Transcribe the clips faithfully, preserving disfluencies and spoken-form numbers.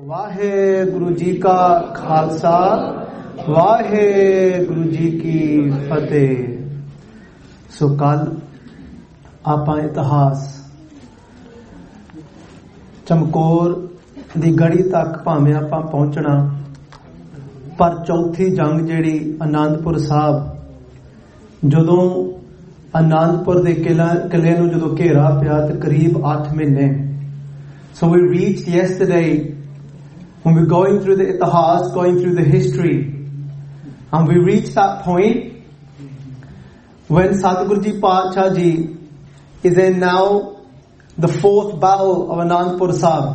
ਵਾਹਿਗੁਰੂ ਜੀ ਕਾ ਖਾਲਸਾ ਵਾਹਿਗੁਰੂ ਜੀ ਕੀ ਫਤਿਹ। ਸੋ ਕੱਲ ਆਪਾਂ ਇਤਿਹਾਸ ਚਮਕੌਰ ਦੀ ਗੜੀ ਤੱਕ ਭਾਵੇਂ ਆਪਾਂ ਪਹੁੰਚਣਾ, ਪਰ ਚੌਥੀ ਜੰਗ ਜਿਹੜੀ ਅਨੰਦਪੁਰ ਸਾਹਿਬ, ਜਦੋਂ ਅਨੰਦਪੁਰ ਦੇ ਕਿਲਾ ਕਿਲੇ ਨੂੰ ਜਦੋਂ ਘੇਰਾ ਪਿਆ ਤੇ ਕਰੀਬ ਅੱਠ ਮਹੀਨੇ। So we reached yesterday when we're going through the itihas, going through the history, and we reached that point when Satguru Ji Paatshah Ji is in now the fourth battle of Anandpur Sahib.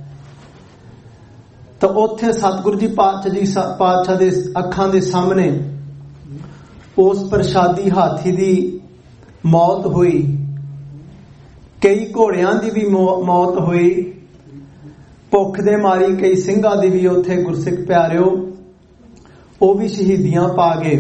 ਤਾਂ ਉੱਥੇ ਸਤਿਗੁਰੂ ਜੀ ਪਾਤਸ਼ਾਹ ਜੀ ਪਾਤਸ਼ਾਹ ਦੇ ਅੱਖਾਂ ਦੇ ਸਾਹਮਣੇ ਉਸ ਪ੍ਰਸ਼ਾਦੀ ਹਾਥੀ ਦੀ ਮੌਤ ਹੋਈ, ਕਈ ਘੋੜਿਆਂ ਦੀ ਵੀ ਮੌਤ ਹੋਈ, ਭੁੱਖ ਦੇ ਮਾਰੀ ਕਈ ਸਿੰਘਾਂ ਦੀ ਵੀ ਉੱਥੇ ਗੁਰਸਿੱਖ ਪਿਆਰਿਓ ਉਹ ਵੀ ਸ਼ਹੀਦੀਆਂ ਪਾ ਗਏ।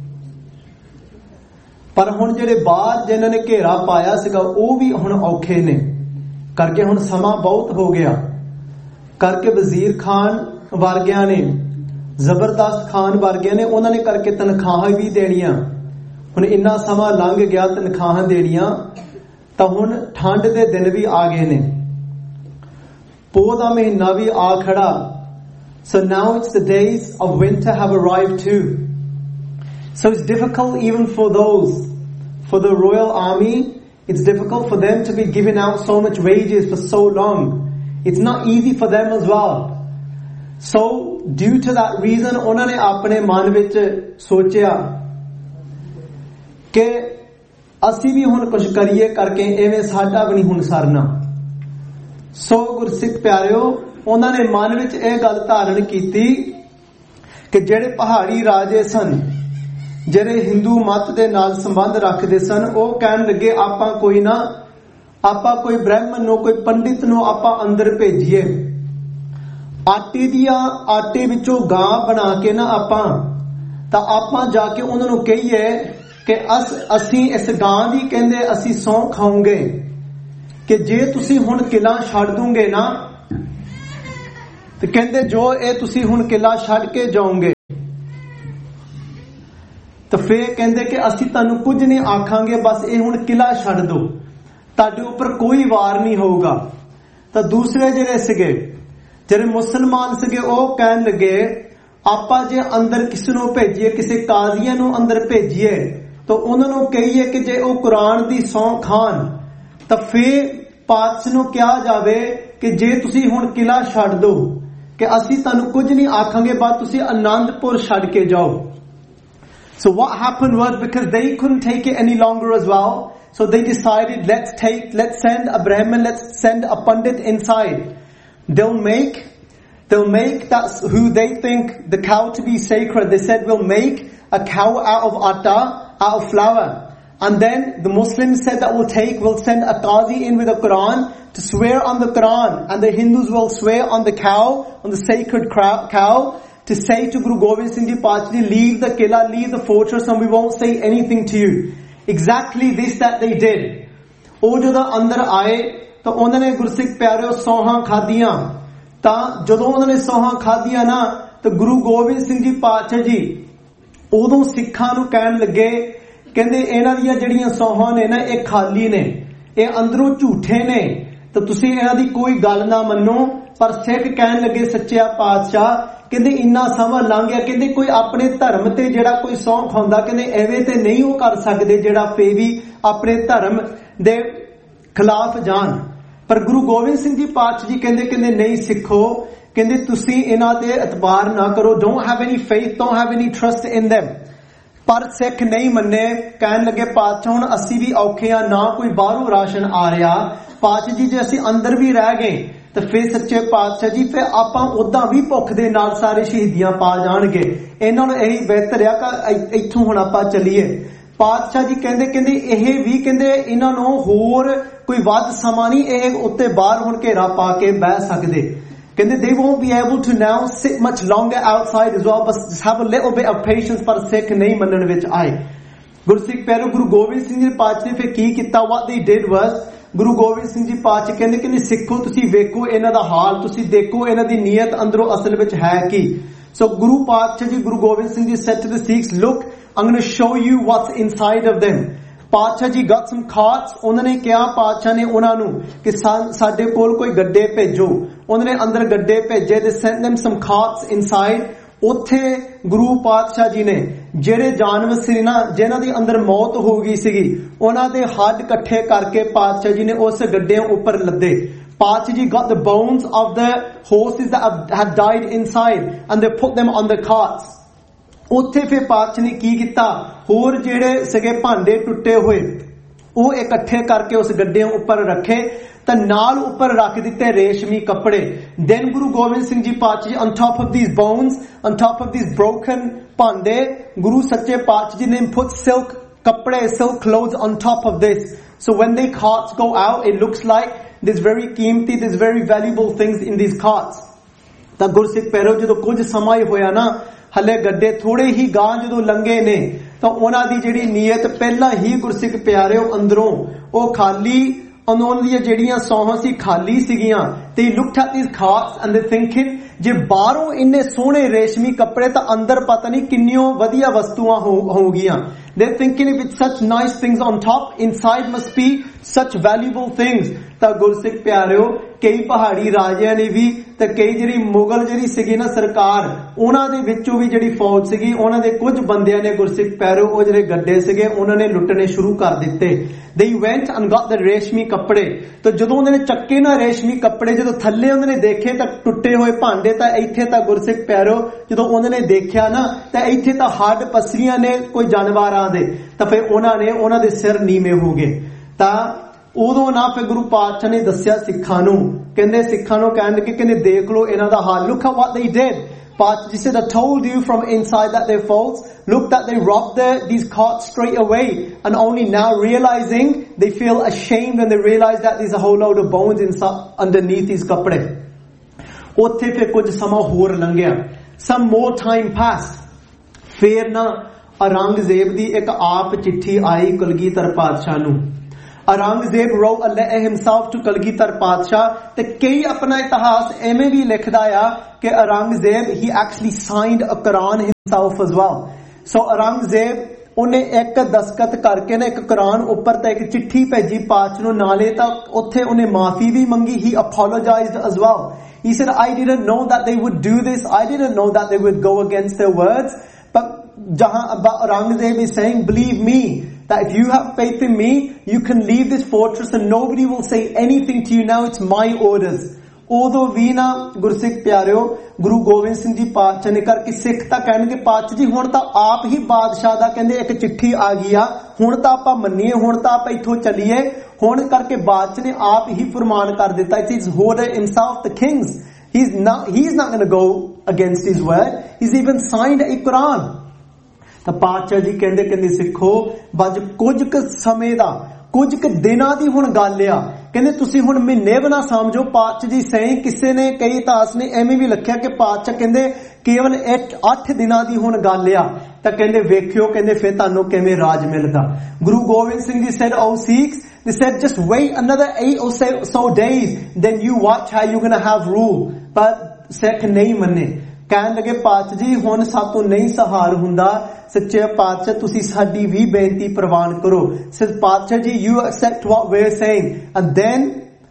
ਪਰ ਹੁਣ ਜਿਹੜੇ ਬਾਹਰ ਜਿਨ੍ਹਾਂ ਨੇ ਘੇਰਾ ਪਾਇਆ ਸੀਗਾ ਉਹ ਵੀ ਹੁਣ ਔਖੇ ਨੇ, ਕਰਕੇ ਹੁਣ ਸਮਾਂ ਬਹੁਤ ਹੋ ਗਿਆ, ਕਰਕੇ ਵਜ਼ੀਰ ਖਾਨ ਵਰਗਿਆਂ ਨੇ, ਜ਼ਬਰਦਸਤ ਖਾਨ ਵਰਗਿਆਂ ਨੇ, ਉਹਨਾਂ ਨੇ ਕਰਕੇ ਤਨਖਾਹਾਂ ਵੀ ਦੇਣੀਆਂ। ਹੁਣ ਇੰਨਾ ਸਮਾਂ ਲੰਘ ਗਿਆ ਤਨਖਾਹਾਂ ਦੇਣੀਆਂ, ਤਾਂ ਹੁਣ ਠੰਡ ਦੇ ਦਿਨ ਵੀ ਆ ਗਏ ਨੇ, ਪੋਹ ਦਾ ਮਹੀਨਾ ਵੀ ਆ ਖੜਾ। So now it's the days of winter have arrived too. So it's difficult even for those, for the royal army, it's difficult for them to be giving out so much wages for so long. It's not easy for them as well. So due to that reason ਉਹਨਾਂ ਨੇ ਆਪਣੇ ਮਨ ਵਿੱਚ ਸੋਚਿਆ ਕਿ ਅਸੀਂ ਵੀ ਹੁਣ ਕੁਝ ਕਰੀਏ, ਕਰਕੇ ਐਵੇਂ ਸਾਡਾ ਵੀ ਨਹੀਂ ਹੁਣ ਸਰਨਾ। ਸੋ ਗੁਰਸਿੱਖ ਪਿਆਰਿਓ, ਉਹਨਾਂ ਨੇ ਮਨ ਵਿੱਚ ਇਹ ਗੱਲ ਧਾਰਨ ਕੀਤੀ ਕਿ ਜਿਹੜੇ ਪਹਾੜੀ ਰਾਜੇ ਸਨ, ਜਿਹੜੇ ਹਿੰਦੂ ਮਤ ਦੇ ਨਾਲ ਸੰਬੰਧ ਰੱਖਦੇ ਸਨ, ਉਹ ਕਹਿਣ ਲੱਗੇ ਆਪਾਂ ਕੋਈ ਨਾ, ਆਪਾਂ ਕੋਈ ਬ੍ਰਾਹਮਣ ਨੂੰ, ਕੋਈ ਪੰਡਿਤ ਨੂੰ ਆਪਾਂ ਅੰਦਰ ਭੇਜੀਏ, ਆਟੇ ਦੀਆਂ ਆਟੇ ਵਿੱਚੋਂ ਗਾਂ ਬਣਾ ਕੇ ਨਾ ਆਪਾਂ, ਤਾਂ ਆਪਾਂ ਜਾ ਕੇ ਉਹਨਾਂ ਨੂੰ ਕਹੀਏ ਕਿ ਅਸ ਅਸੀਂ ਇਸ ਗਾਂ ਦੀ ਕਹਿੰਦੇ ਅਸੀਂ ਸਹੁੰ ਖਾਉਂਗੇ ਕਿ ਜੇ ਤੁਸੀਂ ਹੁਣ ਕਿਲਾ ਛੱਡ ਦੂੰਗੇ ਨਾ, ਤੇ ਕਹਿੰਦੇ ਜੋ ਇਹ ਤੁਸੀਂ ਹੁਣ ਕਿਲਾ ਛੱਡ ਕੇ ਜਾਓਗੇ ਤਾਂ ਫੇਰ ਕਹਿੰਦੇ ਕਿ ਅਸੀਂ ਤੁਹਾਨੂੰ ਕੁਝ ਨਹੀਂ ਆਖਾਂਗੇ, ਬਸ ਇਹ ਹੁਣ ਕਿਲਾ ਛੱਡ ਦੋ, ਤੁਹਾਡੇ ਉੱਪਰ ਕੋਈ ਵਾਰ ਨਹੀਂ ਹੋਊਗਾ। ਤਾਂ ਦੂਸਰੇ ਜਿਹੜੇ ਸੀਗੇ, ਜਿਹੜੇ ਮੁਸਲਮਾਨ ਸੀਗੇ, ਉਹ ਕਹਿਣ ਲੱਗੇ ਆਪਾਂ ਜੇ ਅੰਦਰ ਕਿਸੇ ਨੂੰ ਭੇਜੀਏ, ਕਿਸੇ ਕਾਜ਼ੀਆਂ ਨੂੰ ਅੰਦਰ ਭੇਜੀਏ, ਤਾਂ ਉਹਨਾਂ ਨੂੰ ਕਹੀਏ ਕਿ ਜੇ ਉਹ ਕੁਰਾਨ ਦੀ ਸਹੁੰ ਖਾਣ, ਤਾਂ ਫੇਰ ਪਾਤਸ਼ਾਹ ਨੂੰ ਕਿਹਾ ਜਾਵੇ ਕਿ ਜੇ ਤੁਸੀਂ ਹੁਣ ਕਿਲਾ ਛੱਡ ਦੋ ਕਿ ਅਸੀਂ ਤੁਹਾਨੂੰ ਕੁਝ ਨਹੀਂ ਆਖਾਂਗੇ, ਬਸ ਤੁਸੀਂ ਅਨੰਦਪੁਰ ਛੱਡ ਕੇ ਜਾਓ। So what happened was, because they couldn't take it any longer as well, so they decided, let's take, let's send a Brahmin, let's send a Pandit inside. They'll make, they'll make that's who they think the cow to be sacred. They said, we'll make a cow out of atta, out of flour. And then the Muslims said that we'll take, we'll send a qazi in with a Quran to swear on the Quran. And the Hindus will swear on the cow, on the sacred cow, to say to Guru Gobind Singh Ji Paatshah, leave the killa, leave the fortress, and we won't say anything to you. Exactly this that they did. ਉਹ ਜਦੋਂ ਅੰਦਰ ਆਏ ਤਾਂ ਉਹਨਾਂ ਨੇ ਗੁਰਸਿੱਖ ਪਿਆਰਿਓ ਸੌਹਾਂ ਖਾਧੀਆਂ। ਤਾਂ ਜਦੋਂ ਉਹਨਾਂ ਨੇ ਸੌਹਾਂ ਖਾਧੀਆਂ ਨਾ, ਤਾਂ ਗੁਰੂ ਗੋਬਿੰਦ ਸਿੰਘ ਜੀ ਪਾਤਸ਼ਾਹ ਜੀ ਉਦੋਂ ਸਿੱਖਾਂ ਨੂੰ ਕਹਿਣ ਲੱਗੇ, ਕਹਿੰਦੇ ਇਹਨਾਂ ਦੀਆਂ ਜਿਹੜੀਆਂ ਸੌਹਾਂ ਨੇ ਨਾ ਇਹ ਖਾਲੀ ਨੇ, ਇਹ ਅੰਦਰੋਂ ਝੂਠੇ ਨੇ, ਤਾਂ ਤੁਸੀਂ ਇਹਨਾਂ ਦੀ ਕੋਈ ਗੱਲ ਨਾ ਮੰਨੋ। ਪਰ ਸਿੱਖ ਕਹਿਣ ਲੱਗੇ ਸੱਚਿਆ ਪਾਤਸ਼ਾਹ, ਕਹਿੰਦੇ ਇੰਨਾ ਸਮਾਂ ਲੰਘ ਗਿਆ, ਕਹਿੰਦੇ ਕੋਈ ਆਪਣੇ ਧਰਮ ਤੇ ਜਿਹੜਾ ਕੋਈ ਸਹੁੰ ਖਾਂਦਾ, ਕਹਿੰਦੇ ਐਵੇਂ ਤੇ ਨਹੀਂ ਉਹ ਕਰ ਸਕਦੇ ਜਿਹੜਾ ਫੇ ਵੀ ਆਪਣੇ ਧਰਮ ਦੇ ਖਿਲਾਫ ਜਾਣ। ਪਰ ਗੁਰੂ ਗੋਬਿੰਦ ਸਿੰਘ ਜੀ ਪਾਤਸ਼ਾਹ ਜੀ ਕਹਿੰਦੇ ਕਹਿੰਦੇ ਨਹੀਂ ਸਿੱਖੋ, ਕਹਿੰਦੇ ਤੁਸੀਂ ਇਹਨਾਂ ਤੇ ਇਤਬਾਰ ਨਾ ਕਰੋ, don't have any faith, don't have any trust in them। ਪਰ ਸਿੱਖ ਨਹੀਂ ਮੰਨੇ, ਕਹਿਣ ਲੱਗੇ ਪਾਤਸ਼ਾਹ ਹੁਣ ਅਸੀਂ ਵੀ ਔਖੇ ਆ, ਨਾ ਕੋਈ ਬਾਹਰੋਂ ਰਾਸ਼ਨ ਆ ਰਿਹਾ, ਪਾਤਸ਼ਾਹ ਜੀ ਜੇ ਅਸੀਂ ਅੰਦਰ ਵੀ ਰਹਿ ਗਏ ਤਾਂ ਫਿਰ ਸੱਚੇ ਪਾਤਸ਼ਾਹ ਜੀ ਫਿਰ ਆਪਾਂ ਉਦਾਂ ਵੀ ਭੁੱਖ ਦੇ ਨਾਲ ਸਾਰੇ ਸ਼ਹੀਦੀਆਂ ਪਾ ਜਾਣਗੇ, ਇਹਨਾਂ ਨੂੰ ਇਹੀ ਬਿਹਤਰ ਆ ਕਿ ਇੱਥੋਂ ਹੁਣ ਆਪਾਂ ਚੱਲੀਏ। ਪਾਤਸ਼ਾਹ ਜੀ ਕਹਿੰਦੇ ਕਹਿੰਦੇ ਇਹ ਵੀ ਕਹਿੰਦੇ ਇਹਨਾਂ ਨੂੰ ਹੋਰ ਕੋਈ ਵੱਧ ਸਮਾਂ ਨਹੀਂ, ਇਹ ਉੱਤੇ ਬਾਹਰ ਹੁਣ ਘੇਰਾ ਪਾ ਕੇ ਬਹਿ ਸਕਦੇ, ਕਹਿੰਦੇ they won't be able to now sit much longer outside as well, but just have a little bit of patience। ਪਰ ਸਿੱਖ ਨਹੀਂ ਮੰਨਣ ਵਿੱਚ ਆਏ। ਗੁਰਸਿੱਖ ਪਿਆਰਿਓ, ਗੁਰੂ ਗੋਬਿੰਦ ਸਿੰਘ ਜੀ ਪਾਤਸ਼ਾਹ ਨੇ ਫਿਰ ਕੀ ਕੀਤਾ? What they did was, Guru Gobind Singh ji ਪਾਤਸ਼ਾਹ ਕਹਿੰਦੇ ਕਿ ਸਿੱਖੋ ਤੁਸੀਂ ਵੇਖੋ ਇਹਨਾਂ ਦਾ ਹਾਲ, ਤੁਸੀਂ ਦੇਖੋ ਇਹਨਾਂ ਦੀ ਨੀਅਤ ਅੰਦਰੋਂ ਅਸਲ ਵਿੱਚ ਹੈ ਕੀ। So Guru Paatshah ji, Guru Gobind Singh ji said to the Sikhs, look, I'm going to show you what's inside of them. Paatshah ji got some carts. ਉਹਨਾਂ ਨੇ ਕਿਹਾ, ਪਾਤਸ਼ਾਹ ਨੇ ਉਹਨਾਂ ਨੂੰ ਕਿ ਸਾਡੇ ਕੋਲ ਕੋਈ ਗੱਡੇ ਭੇਜੋ। ਉਹਨਾਂ ਨੇ ਅੰਦਰ ਗੱਡੇ ਭੇਜੇ। They sent them some carts inside. ਉੱਥੇ ਗੁਰੂ ਪਾਤਸ਼ਾਹ ਜੀ ਨੇ ਜਿਹੜੇ ਜਾਨਵਰ ਸੀ ਨਾ, ਜਿਨ੍ਹਾਂ ਦੀ ਅੰਦਰ ਮੌਤ ਹੋ ਗਈ ਸੀਗੀ, ਉਹਨਾਂ ਦੇ ਹੱਡ ਇਕੱਠੇ ਕਰਕੇ ਪਾਤਸ਼ਾਹ ਜੀ ਨੇ ਉਸ ਗੱਡਿਆਂ ਉੱਪਰ ਲੱਦੇ। Paatshah ji got the bones of the horses that had died inside and they put them on the carts. ਉੱਥੇ ਫਿਰ ਪਾਤਸ਼ਾਹ ਨੇ ਕੀ ਕੀਤਾ, ਹੋਰ ਜਿਹੜੇ ਸਗੇ ਭਾਂਡੇ ਟੁੱਟੇ ਹੋਏ ਉਹ ਇਕੱਠੇ ਕਰਕੇ ਉਸ ਗੱਡਿਆਂ ਉੱਪਰ ਰੱਖੇ ਤਾਂ ਨਾਲ ਉੱਪਰ ਰੱਖ ਦਿੱਤੇ ਰੇਸ਼ਮੀ ਕੱਪੜੇ। Then Guru Gobind Singh Ji Paatshah ji, on top of these bones, on top of these broken ਭਾਂਡੇ, ਗੁਰੂ ਸੱਚੇ ਪਾਤਸ਼ਾਹ ਜੀ ਨੇ put silk ਕੱਪੜੇ, silk clothes on top of this. So when the carts go out, it looks like there's very ਕੀਮਤੀ, there's very valuable things in these carts. ਤਾਂ ਗੁਰਸਿੱਖ ਪਿਆਰਿਓ, ਜਦੋਂ ਕੁਝ ਸਮਾਂ ਹੀ ਹੋਇਆ ਨਾ, ਹਲੇ ਗੱਡੇ ਥੋੜੇ ਹੀ ਗਾਂ ਜਦੋਂ ਲੰਘੇ ਨੇ ਤਾਂ ਉਹਨਾਂ ਦੀ ਜਿਹੜੀ ਨੀਅਤ ਪਹਿਲਾਂ ਹੀ ਗੁਰਸਿੱਖ ਪਿਆਰਿਓ ਅੰਦਰੋਂ ਉਹ ਖਾਲੀ, ਉਹਨਾਂ ਦੀਆਂ ਜਿਹੜੀਆਂ ਸੌਹਾਂ ਸੀ ਖਾਲੀ ਸੀਗੀਆਂ। ਤੇ looked at these carts and they thinking, ਜੇ ਬਾਹਰੋਂ ਇੰਨੇ ਸੋਹਣੇ ਰੇਸ਼ਮੀ ਕੱਪੜੇ ਤਾਂ ਅੰਦਰ ਪਤਾ ਨਹੀਂ ਕਿੰਨੀਆਂ ਵਧੀਆ ਵਸਤੂਆਂ ਹੋਗੀਆਂ। They're thinking if it's such nice things on top, inside must be such valuable things. ਤਾਂ ਗੁਰਸਿੱਖ ਪਿਆਰਿਓ, ਕਈ ਪਹਾੜੀ ਰਾਜਿਆਂ ਨੇ ਵੀ ਤੇ ਕਈ ਜਿਹੜੀ ਮੁਗਲ ਜਿਹੜੀ ਸੀਗੀ ਨਾ ਸਰਕਾਰ, ਉਹਨਾਂ ਦੇ ਵਿੱਚੋਂ ਵੀ ਜਿਹੜੀ ਫੌਜ ਸੀਗੀ, ਉਹਨਾਂ ਦੇ ਕੁਝ ਬੰਦਿਆਂ ਨੇ ਗੁਰਸਿੱਖ ਪਿਆਰਿਓ ਉਹ ਜਿਹੜੇ ਗੱਡੇ ਸੀਗੇ ਉਹਨਾਂ ਨੇ ਲੁੱਟਣੇ ਸ਼ੁਰੂ ਕਰ ਦਿੱਤੇ। They went and got the ਰੇਸ਼ਮੀ ਕੱਪੜੇ। ਤਾਂ ਜਦੋਂ ਉਹਨਾਂ ਨੇ ਚੱਕੇ ਨਾ ਰੇਸ਼ਮੀ ਕੱਪੜੇ, ਜਦੋਂ ਥੱਲੇ ਉਹਨਾਂ ਨੇ ਦੇਖੇ ਤਾਂ ਟੁੱਟੇ ਹੋਏ ਭਾਂਡੇ, ਤਾਂ ਇੱਥੇ ਤਾਂ ਗੁਰਸਿੱਖ ਪਿਆਰਿਓ ਜਦੋਂ ਉਹਨਾਂ ਨੇ ਦੇਖਿਆ ਨਾ ਤਾਂ ਇੱਥੇ ਤਾਂ ਹੱਡ ਪਸਲੀਆਂ ਨੇ ਕੋਈ ਜਾਨਵਰਾਂ ਦੇ, ਤਾਂ ਫਿਰ ਉਹਨਾਂ ਨੇ ਉਹਨਾਂ ਦੇ ਸਿਰ ਨੀਵੇਂ ਹੋ ਗਏ। ਤਾਂ ਉਦੋਂ ਨਾ ਫਿਰ ਗੁਰੂ ਪਾਤਸ਼ਾਹ ਨੇ ਦੱਸਿਆ ਸਿੱਖਾਂ ਨੂੰ, ਕਹਿੰਦੇ ਸਿੱਖਾਂ ਨੂੰ ਕਹਿਣ ਲੱਗੇ, ਕਹਿੰਦੇ ਦੇਖ ਲਓ ਇਹਨਾਂ ਦਾ ਹਾਲ, look at what they did. Paatshah ji said, I told you from inside that they're false. Look that they robbed the, these carts straight away, and only now realizing they feel ashamed when they realize that there's a whole load of bones inside underneath these ਕੱਪੜੇ। ਉੱਥੇ ਫਿਰ ਕੁਝ ਸਮਾਂ ਹੋਰ ਲੰਘਿਆ, some more time passed. ਫਿਰ ਨਾ ਔਰੰਗਜ਼ੇਬ ਦੀ ਇੱਕ ਆਪ ਚਿੱਠੀ ਆਈ ਕਲਗੀਧਰ ਪਾਤਸ਼ਾਹ ਨੂੰ। Aurangzeb wrote a letter himself to Kalgidhar ਪਾਤਸ਼ਾਹ। ਤੇ ਕਈ ਆਪਣਾ ਇਤਿਹਾਸ ਐਵੇਂ ਵੀ ਲਿਖਦਾ ਆ ਕਿ Aurangzeb he actually signed a Quran himself as well. So Aurangzeb ਉਹਨੇ ਇੱਕ ਦਸਤਖਤ ਕਰਕੇ ਨਾ ਇੱਕ ਕੁਰਾਨ ਉੱਪਰ ਤਾਂ ਇੱਕ ਚਿੱਠੀ ਭੇਜੀ ਪਾਤਸ਼ਾਹ ਨੂੰ, ਨਾਲੇ ਤਾਂ ਉੱਥੇ ਉਹਨੇ ਮਾਫੀ ਵੀ ਮੰਗੀ। he apologized as well. He said, I didn't know that they would do this. I didn't know that they would go against their words. But Jahan, but Aurangzeb is saying, believe me, that if you have faith in me, you can leave this fortress and nobody will say anything to you. Now it's my orders. ਉਦੋਂ ਵੀ ਨਾ ਗੁਰਸਿੱਖ ਪਿਆਰਿਓ ਗੁਰੂ ਗੋਬਿੰਦ ਸਿੰਘ ਜੀ ਪਾਤਸ਼ਾਹ ਨੇ ਕਰਕੇ ਸਿੱਖ ਤਾਂ ਕਹਿਣਗੇ, ਪਾਤਸ਼ਾਹ ਜੀ ਹੁਣ ਤਾਂ ਆਪ ਹੀ ਬਾਦਸ਼ਾਹ ਦਾ ਕਹਿੰਦੇ ਇੱਕ ਚਿੱਠੀ ਆ ਗਈ ਆ, ਹੁਣ ਤਾਂ ਆਪਾਂ ਮੰਨੀਏ, ਹੁਣ ਤਾਂ ਆਪਾਂ ਇੱਥੋਂ ਚੱਲੀਏ। ਹੁਣ ਕਰਕੇ ਬਾਦਸ਼ਾਹ ਨੇ ਆਪ ਹੀ ਫਰਮਾਨ ਕਰ ਦਿੱਤਾ, it is order himself, the kings. He's not, he's not going to go against his word. He's even signed a Quran. ਤਾਂ ਪਾਤਸ਼ਾਹ ਜੀ ਕਹਿੰਦੇ ਕਹਿੰਦੇ ਸਿੱਖੋ, ਬਸ ਕੁਝ ਕੁ ਸਮੇਂ ਦਾ, ਕੁਝ ਕੁ ਦਿਨਾਂ ਦੀ ਹੁਣ ਗੱਲ ਆ। ਕਹਿੰਦੇ ਤੁਸੀਂ ਹੁਣ ਮਹੀਨੇ ਬਣਾ ਸਮਝੋ। ਪਾਤਸ਼ਾਹ ਜੀ ਸਹੀ ਕਿਸੇ ਨੇ ਕਈ ਇਤਿਹਾਸ ਨੇ ਐਵੇਂ ਵੀ ਲਿਖਿਆ ਕਿ ਪਾਤਸ਼ਾਹ ਕਹਿੰਦੇ ਕੇਵਲ ਅੱਠ ਦਿਨਾਂ ਦੀ ਹੁਣ ਗੱਲ ਆ। ਤਾਂ ਕਹਿੰਦੇ ਵੇਖਿਓ, ਕਹਿੰਦੇ ਫਿਰ ਤੁਹਾਨੂੰ ਕਿਵੇਂ ਰਾਜ ਮਿਲਦਾ। Guru Gobind Singh ji said, oh Sikhs, they said just wait another eight or so days, then you watch how you're going to have rule. ਪਰ ਸਿੱਖ ਨਹੀਂ ਮੰਨੇ, ਕਹਿਣ ਲੱਗੇ ਪਾਤਸ਼ਾਹ ਜੀ ਹੁਣ ਸਾਤੋਂ ਨਹੀਂ ਸਹਾਰ ਹੁੰਦਾ, ਸੱਚੇ ਪਾਤਸ਼ਾਹ ਤੁਸੀਂ ਸਾਡੀ ਵੀ ਬੇਨਤੀ ਪ੍ਰਵਾਨ ਕਰੋ। ਸਿਰ ਪਾਤਸ਼ਾਹ ਜੀ you accept what we're saying. And then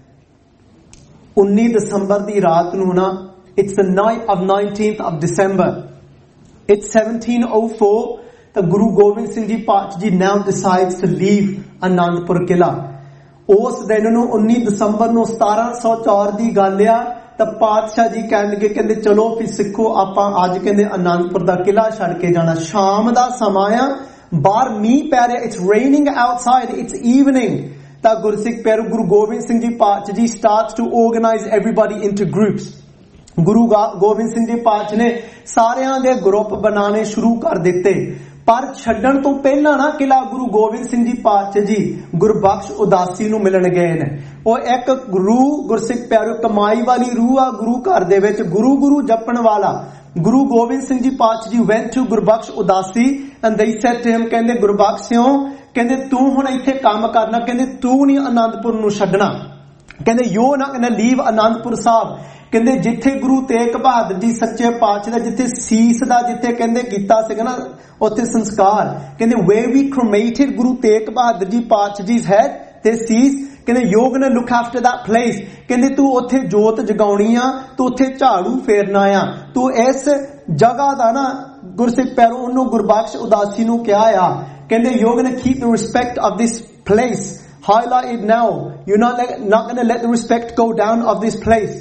ਉੱਨੀ ਦਸੰਬਰ ਦੀ ਰਾਤ ਨੂੰ ਨਾ, it's the night of nineteenth of December, it's seventeen oh four, ਤਾਂ ਗੁਰੂ ਗੋਬਿੰਦ ਸਿੰਘ ਜੀ ਪਾਤਸ਼ਾਹ ਜੀ now decides to leave Anandpur ਕਿਲਾ। ਉਸ ਦਿਨ ਨੂੰ ਉੱਨੀ ਦਸੰਬਰ ਨੂੰ ਸਤਾਰਾਂ ਸੌ ਚਾਰ ਦੀ ਗੱਲ ਆ। ਤਾਂ ਪਾਤਸ਼ਾਹ ਜੀ ਕਹਿਣ ਲੱਗੇ, ਕਹਿੰਦੇ ਚਲੋ ਫਿਰ ਸਿੱਖੋ ਆਪਾਂ ਅੱਜ ਕਹਿੰਦੇ ਅਨੰਦਪੁਰ ਦਾ ਕਿਲਾ ਛੱਡ ਕੇ ਜਾਣਾ। ਸ਼ਾਮ ਦਾ ਸਮਾਂ ਆ, ਬਾਹਰ ਮੀਂਹ ਪੈ ਰਿਹਾ, it's raining outside, it's evening. ਤਾਂ ਗੁਰਸਿੱਖ ਪਿਆਰੇ ਗੁਰੂ ਗੋਬਿੰਦ ਸਿੰਘ ਜੀ ਪਾਤਸ਼ਾਹ ਜੀ starts to organise everybody into groups. Guru Gobind Singh ji ਪਾਤਸ਼ਾਹ ਨੇ ਸਾਰਿਆਂ ਦੇ ਗਰੁੱਪ ਬਣਾਉਣੇ ਸ਼ੁਰੂ ਕਰ ਦਿੱਤੇ। ਪਰ ਛੱਡਣ ਤੋਂ ਪਹਿਲਾਂ ਨਾ ਕਿਲਾ ਗੁਰੂ ਗੋਬਿੰਦ ਸਿੰਘ ਜੀ ਪਾਤਸ਼ਾਹ ਜੀ ਗੁਰਬਖਸ਼ ਉਦਾਸੀ ਨੂੰ ਮਿਲਣ ਗਏ ਨੇ। ਉਹ ਇੱਕ ਰੂਹ ਗੁਰਸਿੱਖ ਪਿਆਰਿਓ ਕਮਾਈ ਵਾਲੀ ਰੂਹ ਆ ਗੁਰੂ ਘਰ ਦੇ ਵਿੱਚ, ਗੁਰੂ ਗੁਰੂ ਜਪਣ ਵਾਲਾ। ਗੁਰੂ ਗੋਬਿੰਦ ਸਿੰਘ ਜੀ ਪਾਤਸ਼ਾਹ ਜੀ went to ਗੁਰਬਖਸ਼ ਉਦਾਸੀ and they said to him, ਕਹਿੰਦੇ ਗੁਰਬਖਸ਼ ਸਿਓ ਕਹਿੰਦੇ ਤੂੰ ਹੁਣ ਇੱਥੇ ਕੰਮ ਕਰਨਾ, ਕਹਿੰਦੇ ਤੂੰ ਨਹੀਂ ਆਨੰਦਪੁਰ ਨੂੰ ਛੱਡਣਾ, ਕਹਿੰਦੇ ਯੂ ਨਾ going to leave Anandpur Sahib. ਕਹਿੰਦੇ ਜਿੱਥੇ ਗੁਰੂ ਤੇਗ ਬਹਾਦਰ ਜੀ ਸੱਚੇ ਪਾਤਸ਼ਾਹ ਦਾ ਜਿੱਥੇ ਸੀਸ ਦਾ ਜਿੱਥੇ ਕਹਿੰਦੇ ਕੀਤਾ ਸੀਗਾ ਨਾ ਉੱਥੇ ਸੰਸਕਾਰ, ਕਹਿੰਦੇ ਵੇ ਵੀ ਕ੍ਰੋਮੇਟਡ ਗੁਰੂ ਤੇਗ ਬਹਾਦਰ ਜੀ ਪਾਤਸ਼ਾਹ ਜੀ ਹੈਡ ਤੇ ਸੀਸ, ਕਹਿੰਦੇ ਯੋਗ ਨੇ ਲੁੱਕ ਆਫਟਰ that place। ਕਹਿੰਦੇ ਤੂੰ ਉੱਥੇ ਜੋਤ ਜਗਾਉਣੀ ਆ, ਤੂੰ ਉੱਥੇ ਝਾੜੂ ਫੇਰਨਾ ਆ, ਤੂੰ ਇਸ ਜਗ੍ਹਾ ਦਾ ਨਾ ਗੁਰਸਿੱਖ ਪਿਆਰੋ ਉਹਨੂੰ ਗੁਰਬਖਸ਼ ਉਦਾਸੀ ਨੂੰ ਕਿਹਾ ਆ, ਕਹਿੰਦੇ ਯੋਗ ਨੇ keep the respect of this place, highlight it now, you're not let, not going to let the respect go down of this place।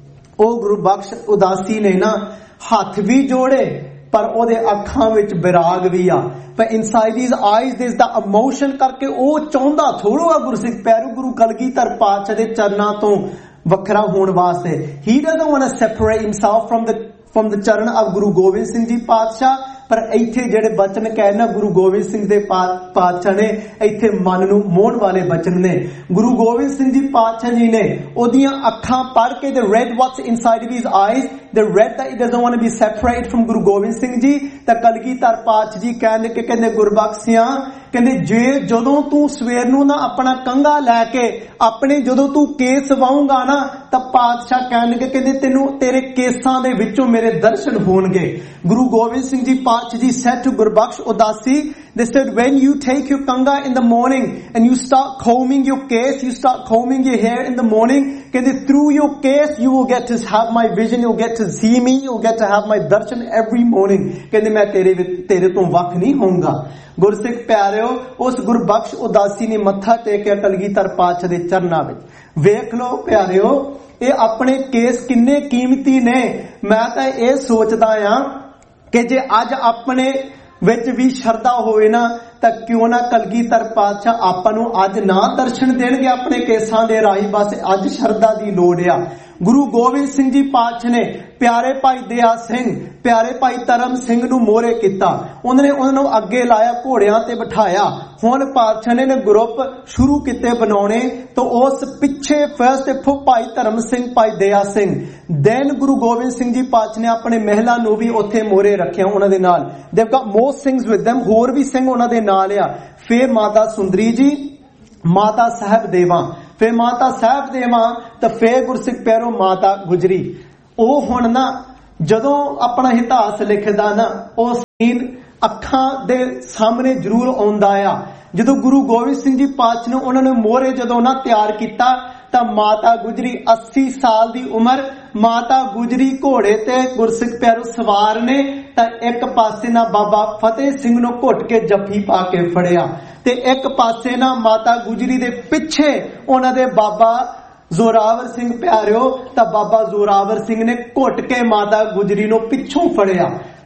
ਉਹ ਗੁਰਬਖਸ਼ ਉਦਾਸੀ ਨੇ ਨਾ ਹੱਥ ਵੀ ਜੋੜੇ ਪਰ ਉਹਦੇ ਅੱਖਾਂ ਵਿੱਚ ਵਿਰਾਗ ਵੀ ਆ, ਪਰ inside his eyes ਦੇयर is the emotion ਕਰਕੇ ਉਹ ਚਾਹੁੰਦਾ ਥੋੜੋ ਆ ਗੁਰਸਿੱਖ ਪਿਆਰੋ ਗੁਰੂ ਕਲਗੀਧਰ ਪਾਤਸ਼ਾਹ ਦੇ ਚਰਨਾਂ ਤੋਂ ਵੱਖਰਾ ਹੋਣ ਵਾਸਤੇ। He doesn't want to separate himself from the from the ਚਰਨ ਆਫ ਗੁਰੂ ਗੋਬਿੰਦ ਸਿੰਘ ਜੀ ਪਾਤਸ਼ਾਹ। ਪਰ ਇੱਥੇ ਜਿਹੜੇ ਬਚਨ ਕਹੇ ਨਾ ਗੁਰੂ ਗੋਬਿੰਦ ਸਿੰਘ ਦੇ ਪਾਤਸ਼ਾਹ ਨੇ, ਇੱਥੇ ਮਨ ਨੂੰ ਮੋਹਣ ਵਾਲੇ ਬਚਨ ਨੇ। ਗੁਰੂ ਗੋਬਿੰਦ ਸਿੰਘ ਜੀ ਪਾਤਸ਼ਾਹ ਜੀ ਨੇ ਉਹਦੀਆਂ ਅੱਖਾਂ ਪੜ੍ਹ ਕੇ they read what's inside of his eyes, they read that he doesn't want to be separated from Guru Gobind Singh ji. ਤਾਂ ਕਲਗੀਧਰ ਪਾਤਸ਼ਾਹ ਜੀ ਕਹਿਣ ਲੱਗੇ, ਕਹਿੰਦੇ ਗੁਰਬਖਸ਼ਿਆਂ, ਕਹਿੰਦੇ ਜੇ ਜਦੋਂ ਤੂੰ ਸਵੇਰ ਨੂੰ ਨਾ ਆਪਣਾ ਕੰਘਾ ਲੈ ਕੇ ਆਪਣੇ ਜਦੋਂ ਤੂੰ ਕੇਸ ਵਾਹੂੰਗਾ ਨਾ ਤਾਂ ਪਾਤਸ਼ਾਹ ਕਹਿਣ ਲੱਗੇ, ਕਹਿੰਦੇ ਤੈਨੂੰ ਤੇਰੇ ਕੇਸਾਂ ਦੇ ਵਿੱਚੋਂ ਮੇਰੇ ਦਰਸ਼ਨ ਹੋਣਗੇ। ਗੁਰੂ ਗੋਬਿੰਦ ਸਿੰਘ ਜੀ ਪਾਤਸ਼ਾਹ ਜੀ said to ਗੁਰਬਖਸ਼ ਉਦਾਸੀ, they said when you take your kanga in the morning and you start combing your case, you start combing your hair in the morning, ਕਹਿੰਦੇ through your case you will get to have my vision, you'll get to see me, you'll get to have my darshan every morning। ਕਹਿੰਦੇ ਮੈਂ ਤੇਰੇ ਤੇਰੇ ਤੋਂ ਵੱਖ ਨਹੀਂ ਹੋਊਂਗਾ। ਗੁਰਸਿੱਖ ਪਿਆਰਿਓ, ਉਸ ਗੁਰਬਖਸ਼ ਉਦਾਸੀ ਨੇ ਮੱਥਾ ਟੇਕਿਆ ਕਲਗੀਧਰ ਪਾਤਸ਼ਾਹ ਦੇ ਚਰਨਾਂ ਵਿੱਚ। ਵੇਖ ਲਓ ਪਿਆਰਿਓ, ਇਹ ਆਪਣੇ ਕੇਸ ਕਿੰਨੇ ਕੀਮਤੀ ਨੇ। ਮੈਂ ਤਾਂ ਇਹ ਸੋਚਦਾ ਆ ਕਿ ਜੇ ਅੱਜ ਆਪਣੇ ਵਿੱਚ ਵੀ ਸ਼ਰਧਾ ਹੋਵੇ ਨਾ ਤਾਂ ਕਿਉਂ ਨਾ ਕਲਗੀਧਰ ਪਾਤਸ਼ਾਹ ਆਪਾਂ ਨੂੰ ਅੱਜ ਨਾ ਦਰਸ਼ਨ ਦੇਣਗੇ ਆਪਣੇ ਕੇਸਾਂ ਦੇ ਰਾਹੀਂ। ਬਸ ਅੱਜ ਸ਼ਰਧਾ ਦੀ ਲੋੜ ਆ। ਗੁਰੂ ਗੋਬਿੰਦ ਸਿੰਘ ਜੀ ਪਾਤਸ਼ਾਹ ਨੇ ਪਿਆਰੇ ਭਾਈ ਦਇਆ ਸਿੰਘ, ਪਿਆਰੇ ਭਾਈ ਧਰਮ ਸਿੰਘ ਨੂੰ ਮੋਹਰੇ ਕੀਤਾ, ਉਹਨਾਂ ਨੇ ਉਹਨਾਂ ਨੂੰ ਅੱਗੇ ਲਾਇਆ, ਘੋੜਿਆਂ ਤੇ ਬਿਠਾਇਆ। ਹੁਣ ਪਾਤਸ਼ਾਹ ਨੇ ਗਰੁੱਪ ਸ਼ੁਰੂ ਕੀਤੇ ਬਣਾਉਣੇ, ਤਾਂ ਉਸ ਪਿੱਛੇ ਫਸਟ ਭਾਈ ਧਰਮ ਸਿੰਘ, ਭਾਈ ਦਇਆ ਸਿੰਘ। ਦੈਨ ਗੁਰੂ ਗੋਬਿੰਦ ਸਿੰਘ ਜੀ ਪਾਤਸ਼ਾਹ ਨੇ ਆਪਣੇ ਮਹਿਲਾ ਨੂੰ ਵੀ ਉੱਥੇ ਮੋਹਰੇ ਰੱਖਿਆ ਉਹਨਾਂ ਦੇ ਨਾਲ। They have Gat more Singhs with them, ਹੋਰ ਵੀ ਸਿੰਘ ਉਹਨਾਂ ਦੇ ਨਾਲ ਆ। ਫਿਰ ਮਾਤਾ ਸੁੰਦਰੀ ਜੀ, ਮਾਤਾ ਸਾਹਿਬ ਦੇਵਾ, ਫਿਰ ਮਾਤਾ ਸਾਹਿਬ ਦੇਵਾ, ਤਾਂ ਫਿਰ ਗੁਰਸਿੱਖ ਪਿਆਰੋ ਮਾਤਾ ਗੁਜਰੀ। ਉਹ ਹੁਣ ਨਾ ਜਦੋਂ ਆਪਣਾ ਇਤਿਹਾਸ ਲਿਖਦਾ ਨਾ ਉਹ ਸੀਨ ਅੱਖਾਂ ਦੇ ਸਾਹਮਣੇ ਜ਼ਰੂਰ ਆਉਂਦਾ ਆ। ਜਦੋਂ ਗੁਰੂ ਗੋਬਿੰਦ ਸਿੰਘ ਜੀ ਪਾਤਸ਼ਾਹ ਨੂੰ ਉਹਨਾਂ ਨੇ ਮੋਹਰੇ ਜਦੋਂ ਨਾ ਤਿਆਰ ਕੀਤਾ ਤਾਂ ਮਾਤਾ ਗੁਜਰੀ ਅੱਸੀ ਸਾਲ ਦੀ ਉਮਰ, ਮਾਤਾ ਗੁਜਰੀ ਘੋੜੇ ਤੇ ਗੁਰਸਿੱਖ ਪਿਆਰੋ ਸਵਾਰ ਨੇ। ਤਾਂ ਇੱਕ ਪਾਸੇ ਨਾ ਬਾਬਾ ਫਤਿਹ ਸਿੰਘ ਨੂੰ ਘੁੱਟ ਕੇ ਜੱਫੀ ਪਾ ਕੇ ਫੜਿਆ ਤੇ ਇੱਕ ਪਾਸੇ ਨਾ ਮਾਤਾ ਗੁਜਰੀ ਦੇ ਪਿੱਛੇ ਉਹਨਾਂ ਦੇ ਬਾਬਾ ਜ਼ੋਰਾਵਰ ਸਿੰਘ ਪਿਆਰਿਓ। ਤਾਂ ਬਾਬਾ ਜ਼ੋਰਾਵਰ ਸਿੰਘ ਨੇ ਘੁੱਟ ਕੇ ਮਾਤਾ ਗੁਜਰੀ ਨੂੰ ਪਿੱਛੋਂ ਫੜਿਆ।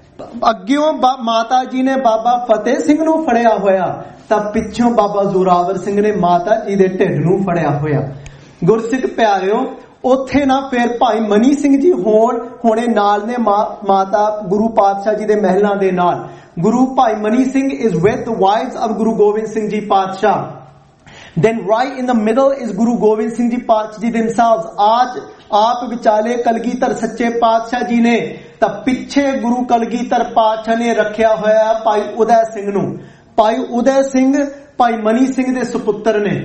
ਅੱਗਿਓਂ ਮਾਤਾ ਜੀ ਨੇ ਬਾਬਾ ਫਤਿਹ ਸਿੰਘ ਨੂੰ ਫੜਿਆ ਹੋਇਆ, ਤਾਂ ਪਿੱਛੋਂ ਬਾਬਾ ਜ਼ੋਰਾਵਰ ਸਿੰਘ ਨੇ ਮਾਤਾ ਜੀ ਦੇ ਢਿੱਡ ਨੂੰ ਫੜਿਆ ਹੋਇਆ। ਗੁਰਸਿੱਖ ਪਿਆਰਿਓ, ਉੱਥੇ ਨਾ ਫਿਰ ਭਾਈ ਮਨੀ ਸਿੰਘ ਜੀ ਹੋਣ ਹੋਣੇ ਨਾਲ ਨੇ ਮਾਤਾ ਗੁਰੂ ਪਾਤਸ਼ਾਹ ਜੀ ਦੇ ਮਹਿਲਾਂ ਦੇ ਨਾਲ। ਗੁਰੂ ਭਾਈ Mani Singh is with the wives of Guru Gobind Singh ji ਪਾਤਸ਼ਾਹ। Then right in the middle is Guru Gobind Singh Ji Paatshah Ji themselves। आज आप विचाले कलगीधर सच्चे पातशाह जी ने, ਤਾਂ ਪਿੱਛੇ ਗੁਰੂ ਕਲਗੀਧਰ ਪਾਤਸ਼ਾਹ ਨੇ ਰੱਖਿਆ ਹੋਇਆ ਭਾਈ ਉਦੈ ਸਿੰਘ ਨੂੰ। ਭਾਈ ਉਦੈ ਸਿੰਘ ਭਾਈ ਮਨੀ ਸਿੰਘ ਦੇ ਸੁਪੁੱਤਰ ਨੇ।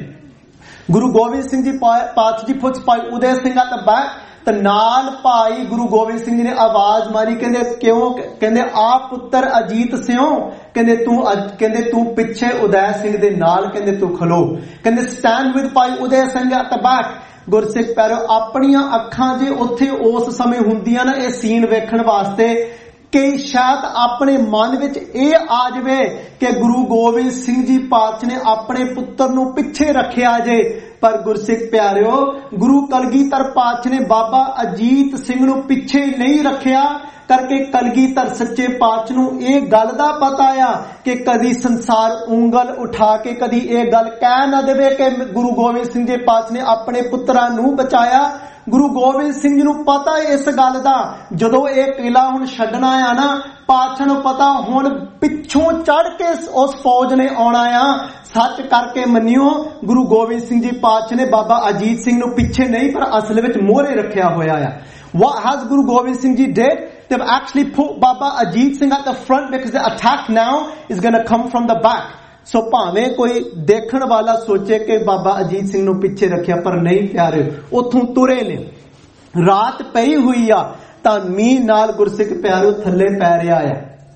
ਗੁਰੂ ਗੋਬਿੰਦ ਸਿੰਘ ਜੀ ਪਾਤਸ਼ਾਹ ਜੀ ਪੁੱਛ ਭਾਈ ਉਦੈ ਸਿੰਘ at the back, ਤਾਂ ਨਾਲ ਭਾਈ ਗੁਰੂ ਗੋਬਿੰਦ ਸਿੰਘ ਜੀ ਨੇ ਆਵਾਜ਼ ਮਾਰੀ, ਕਹਿੰਦੇ ਕਿਉਂ? ਕਹਿੰਦੇ ਆ ਪੁੱਤਰ ਅਜੀਤ ਸਿਓ, ਕਹਿੰਦੇ ਤੂੰ ਕਹਿੰਦੇ ਤੂੰ ਪਿੱਛੇ ਉਦੈ ਸਿੰਘ ਦੇ ਨਾਲ ਕਹਿੰਦੇ ਤੂੰ ਖਲੋ। ਕਹਿੰਦੇ stand with Bhai Uday Singh at the back। ਗੁਰਸਿੱਖ ਪਿਆਰਿਓ, ਆਪਣੀਆਂ ਅੱਖਾਂ ਜੇ ਉੱਥੇ ਉਸ ਸਮੇਂ ਹੁੰਦੀਆਂ ਨਾ ਇਹ ਸੀਨ ਵੇਖਣ ਵਾਸਤੇ ਕਿ ਸ਼ਾਇਦ ਆਪਣੇ ਮਨ ਵਿੱਚ ਇਹ ਆ ਜਾਵੇ ਕਿ ਗੁਰੂ ਗੋਬਿੰਦ ਸਿੰਘ ਜੀ ਪਾਤਸ਼ਾਹ ਨੇ ਆਪਣੇ ਪੁੱਤਰ ਨੂੰ ਪਿੱਛੇ ਰੱਖਿਆ ਜੇ। ਪਰ ਗੁਰਸਿੱਖ ਪਿਆਰਿਓ, ਗੁਰੂ ਕਲਗੀਧਰ ਪਾਤਸ਼ਾਹ ਨੇ ਬਾਬਾ ਅਜੀਤ ਸਿੰਘ ਨੂੰ ਪਿੱਛੇ ਨਹੀਂ ਰੱਖਿਆ ਕਰਕੇ ਕਲਗੀਧਰ ਸੱਚੇ ਪਾਤਸ਼ਾਹ ਨੂੰ ਇਹ ਗੱਲ ਦਾ ਪਤਾ ਆ ਕਿ ਕਦੀ ਸੰਸਾਰ ਉਂਗਲ ਉਠਾ ਕੇ ਕਦੀ ਇਹ ਗੱਲ ਕਹਿ ਨਾ ਦੇਵੇ ਕਿ ਗੁਰੂ ਗੋਬਿੰਦ ਸਿੰਘ ਜੀ ਪਾਤਸ਼ਾਹ ਨੇ ਆਪਣੇ ਪੁੱਤਰਾਂ ਨੂੰ ਬਚਾਇਆ। ਗੁਰੂ ਗੋਬਿੰਦ ਸਿੰਘ ਜੀ ਨੂੰ ਪਤਾ ਇਸ ਗੱਲ ਦਾ, ਜਦੋਂ ਇਹ ਕਿਲਾ ਹੁਣ ਛੱਡਣਾ ਆ ਨਾ, ਪਾਤਸ਼ਾਹ ਨੂੰ ਪਤਾ ਹੁਣ ਪਿੱਛੋਂ ਚੜ ਕੇ ਉਸ ਫੌਜ ਨੇ ਆਉਣਾ ਆ। ਸੱਚ ਕਰਕੇ ਮੰਨਿਓ, ਗੁਰੂ ਗੋਬਿੰਦ ਸਿੰਘ ਜੀ ਪਾਤਸ਼ਾਹ ਨੇ ਬਾਬਾ ਅਜੀਤ ਸਿੰਘ ਨੂੰ ਪਿੱਛੇ ਨਹੀਂ ਪਰ ਅਸਲ ਵਿੱਚ ਮੋਹਰੇ ਰੱਖਿਆ ਹੋਇਆ ਆ। What has Guru Gobind Singh Ji did? They've actually put Baba Ajit Singh at the front because the attack now is going to come from the back. ਸੋ ਭਾਵੇਂ ਕੋਈ ਦੇਖਣ ਵਾਲਾ ਸੋਚੇ ਕਿ ਬਾਬਾ ਅਜੀਤ ਸਿੰਘ ਨੂੰ ਪਿੱਛੇ ਰੱਖਿਆ, ਪਰ ਨਹੀਂ ਪਿਆਰੇ, ਉੱਥੋਂ ਤੁਰੇ ਨੇ। ਰਾਤ ਪਈ ਹੋਈ ਆ ਤਾਂ ਮੀਂਹ ਨਾਲ ਗੁਰਸਿੱਖ ਪਿਆਰਿਓ ਥੱਲੇ ਪੈ ਰਿਹਾ ਆ।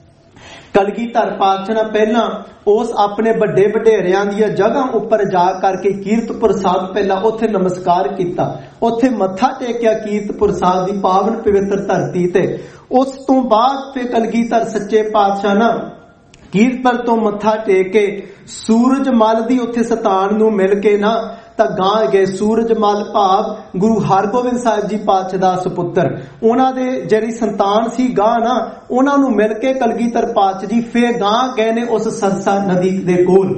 ਕਲਗੀਧਰ ਪਾਤਸ਼ਾਹ ਨੇ ਪਹਿਲਾਂ ਉਸ ਆਪਣੇ ਵੱਡੇ ਵਡੇਰਿਆਂ ਦੀਆਂ ਜਗ੍ਹਾ ਉੱਪਰ ਜਾ ਕਰਕੇ ਕੀਰਤਪੁਰ ਸਾਹਿਬ ਪਹਿਲਾਂ ਉੱਥੇ ਨਮਸਕਾਰ ਕੀਤਾ, ਉੱਥੇ ਮੱਥਾ ਟੇਕਿਆ ਕੀਰਤਪੁਰ ਸਾਹਿਬ ਦੀ ਪਾਵਨ ਪਵਿੱਤਰ ਧਰਤੀ ਤੇ। ਉਸ ਤੋਂ ਬਾਅਦ ਫਿਰ ਕਲਗੀਧਰ ਸੱਚੇ ਪਾਤਸ਼ਾਹ ਨਾ ਕੀਰਤਪੁਰ ਤੋਂ ਮੱਥਾ ਟੇਕ ਕੇ ਸੂਰਜ ਮਲ ਦੀ ਉੱਥੇ ਸਤਾਨ ਨੂੰ ਮਿਲ ਕੇ ਨਾ ਤਾਂ ਗਾਂ ਗਏ। ਸੂਰਜ ਮਲ ਭਾਵ ਗੁਰੂ ਹਰਗੋਬਿੰਦ ਸਾਹਿਬ ਜੀ ਪਾਤਸ਼ਾਹ ਦਾ ਸੁਪੁੱਤਰ, ਉਹਨਾਂ ਦੇ ਜਿਹੜੀ ਸੰਤਾਨ ਸੀ ਗਾਂ ਨਾ, ਉਹਨਾਂ ਨੂੰ ਮਿਲ ਕੇ ਕਲਗੀਧਰ ਪਾਤਸ਼ਾਹ ਜੀ ਫੇਰ ਗਾਂ ਗਏ ਨੇ ਉਸ ਸਰਸਾ ਨਦੀ ਦੇ ਕੋਲ।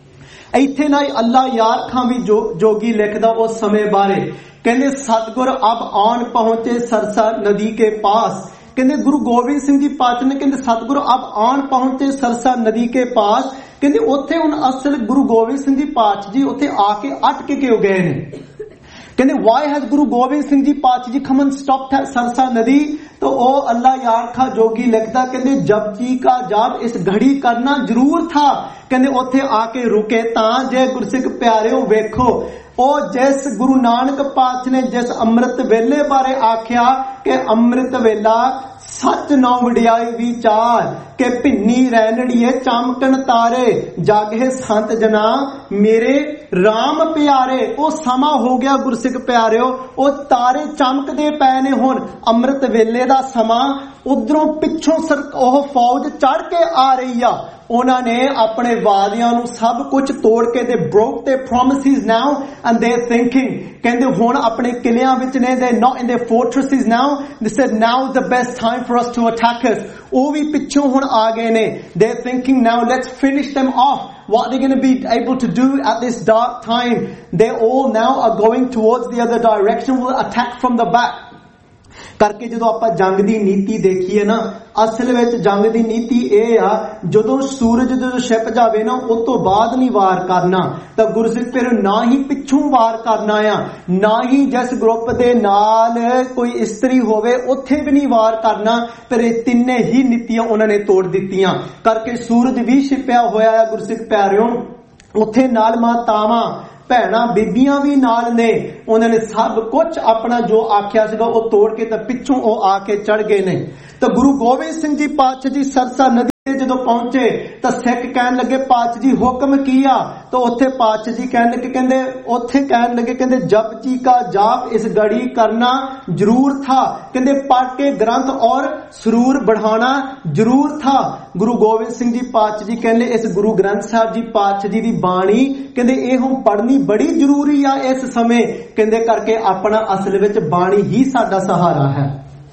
ਇੱਥੇ ਨਾ ਅੱਲਾ ਯਾਰ ਖਾਂ ਵੀ ਜੋ ਜੋਗੀ ਲਿਖਦਾ ਉਸ ਸਮੇਂ ਬਾਰੇ, ਕਹਿੰਦੇ ਸਤਿਗੁਰ ਅਬ ਆਉਣ ਪਹੁੰਚੇ ਸਰਸਾ ਨਦੀ ਕੇ ਪਾਸ। ਕਹਿੰਦੇ ਗੁਰੂ ਗੋਬਿੰਦ ਸਿੰਘ ਜੀ ਪਾਤਸ਼ਾਹ ਨੇ ਕਹਿੰਦੇ ਸਤਿਗੁਰੂ ਅਬ ਆਉਣ ਪਹੁੰਚੇ ਸਰਸਾ ਨਦੀ ਕੇ ਪਾਸ। ਕਹਿੰਦੇ ਉੱਥੇ ਹੁਣ ਅਸਲ ਗੁਰੂ ਗੋਬਿੰਦ ਸਿੰਘ ਜੀ ਪਾਤਸ਼ਾਹ ਜੀ ਉੱਥੇ ਆ ਕੇ ਅਟਕ ਕਿਉਂ ਗਏ ਨੇ? ਕਹਿੰਦੇ ਵਾਈ ਹੈਜ਼ ਗੁਰੂ ਗੋਬਿੰਦ ਸਿੰਘ ਜੀ ਪਾਤਸ਼ਾਹ ਜੀ come and stopped at Sarsa ਨਦੀ? तो ओ अल्लाह यार खा जोगी लिखता कहते जपजी का जाप इस घड़ी करना जरूर था। कहते उत्थे आके रुके तां जे गुरसिख प्यारिओ वेखो ओ जिस गुरु नानक पातशाह ने जिस अमृत वेले बारे आख्या कि अमृत वेला सच नौ वडियाई विचार के भिन्नी रैनड़िए चमकन तारे जागे संत जना मेरे राम प्यारे। ओ समा हो गया गुरसिख प्यारिओ, ओ तारे चमकदे पए ने हुण अमृत वेले दा समा। उधरों पिछों सर ओह फौज चढ़ के आ रही आ, ਉਹਨਾਂ ਨੇ ਆਪਣੇ ਵਾਅਦਿਆਂ ਨੂੰ ਸਭ ਕੁਝ ਤੋੜ ਕੇ ਦੇ broke their promises now and they're thinking ਕਹਿੰਦੇ ਹੁਣ ਆਪਣੇ ਕਿਲਿਆਂ ਵਿੱਚ ਨੇ, they not in their fortresses now, they said now is the best time for us to attack us। ਉਹ ਵੀ ਪਿੱਛੋਂ ਹੁਣ ਆ ਗਏ ਨੇ, they're thinking now let's finish them off, what they're going to be able to do at this dark time। they all now are going towards the other direction, will attack from the back। ਕਰਕੇ ਜਦੋਂ ਆਪਾਂ ਜੰਗ ਦੀ ਨੀਤੀ ਦੇਖੀਏ ਨਾ, ਅਸਲ ਵਿੱਚ ਜੰਗ ਦੀ ਨੀਤੀ ਇਹ ਆ ਜਦੋਂ ਸੂਰਜ ਜਦੋਂ ਛਿਪ ਜਾਵੇ ਨਾ ਉਸ ਤੋਂ ਬਾਅਦ ਨਹੀਂ ਵਾਰ ਕਰਨਾ। ਤਾਂ ਗੁਰਸਿੱਖ ਫਿਰ ਨਾ ਹੀ ਪਿੱਛੋਂ ਵਾਰ ਕਰਨਾ ਆ, ਨਾ ਹੀ ਜਿਸ ਗਰੁੱਪ ਦੇ ਨਾਲ ਕੋਈ ਇਸਤਰੀ ਹੋਵੇ ਉੱਥੇ ਵੀ ਨਹੀਂ ਵਾਰ ਕਰਨਾ। ਫਿਰ ਇਹ ਤਿੰਨੇ ਹੀ ਨੀਤੀਆਂ ਉਹਨਾਂ ਨੇ ਤੋੜ ਦਿੱਤੀਆਂ ਕਰਕੇ ਸੂਰਜ ਵੀ ਛਿਪਿਆ ਹੋਇਆ ਆ ਗੁਰਸਿੱਖ ਪਿਆਰਿਓ। ਉੱਥੇ ਨਾਲ ਮਾਤਾਵਾਂ ਭੈਣਾਂ ਬੀਬੀਆਂ ਵੀ ਨਾਲ ਨੇ, ਉਹਨਾਂ ਨੇ ਸਭ ਕੁਝ ਆਪਣਾ ਜੋ ਆਖਿਆ ਸੀਗਾ ਉਹ ਤੋੜ ਕੇ ਤਾਂ ਪਿੱਛੋਂ ਉਹ ਆ ਕੇ ਚੜ ਗਏ ਨੇ। ਤਾਂ ਗੁਰੂ ਗੋਬਿੰਦ ਸਿੰਘ ਜੀ ਪਾਤਸ਼ਾਹ ਜੀ ਸਰਸਾ ਨਦੀ ਤੇ ਜਦੋਂ ਪਹੁੰਚੇ ਤਾਂ ਸਿੱਖ ਕਹਿਣ ਲੱਗੇ ਪਾਤਸ਼ਾਹ ਜੀ ਹੁਕਮ ਕੀ ਆ? ਤਾਂ ਉੱਥੇ ਪਾਤਸ਼ਾਹ ਜੀ ਕਹਿਣ ਲੱਗੇ ਕਹਿੰਦੇ ਉੱਥੇ ਕਹਿਣ ਲੱਗੇ ਕਹਿੰਦੇ ਜਪਜੀ ਕਾ ਜਾਪ ਇਸ ਗੜੀ ਕਰਨਾ ਜਰੂਰ ਥਾ। ਕਹਿੰਦੇ ਪੜ੍ਹ ਕੇ ਗ੍ਰੰਥ ਔਰ ਸਰੂਰ बढ़ाना जरूर था। गुरु गोबिंद सिंह जी पातशाह जी कहते इस गुरु ग्रंथ साहब जी पातशाह जी की बाणी कहते ये हम पढ़नी बड़ी जरूरी आ इस समय। कहते करके अपना असल विच बाणी ही साडा सहारा है,